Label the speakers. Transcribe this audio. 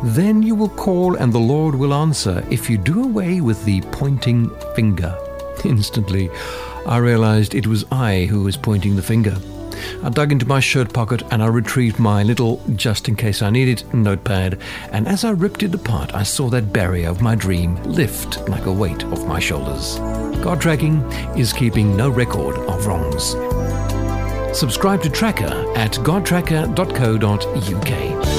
Speaker 1: Then you will call and the Lord will answer if you do away with the pointing finger. Instantly, I realized it was I who was pointing the finger. I dug into my shirt pocket and I retrieved my little, just in case I need it, notepad, and as I ripped it apart, I saw that barrier of my dream lift like a weight off my shoulders. God Tracking is keeping no record of wrongs. Subscribe to Tracker at godtracker.co.uk.